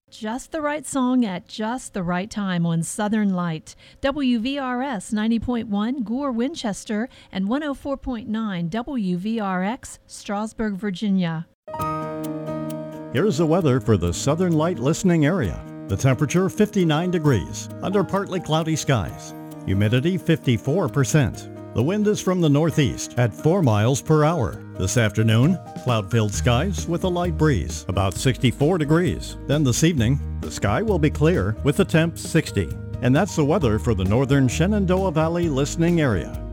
Just the right song at just the right time on Southern Light. WVRS 90.1 Gore, Winchester, and 104.9 WVRX, Strasburg, Virginia. Here's the weather for the Southern Light listening area. The temperature 59 degrees, under partly cloudy skies. Humidity 54%. The wind is from the northeast at 4 miles per hour. This afternoon, cloud-filled skies with a light breeze, about 64 degrees. Then this evening, the sky will be clear with the temp 60. And that's the weather for the northern Shenandoah Valley listening area.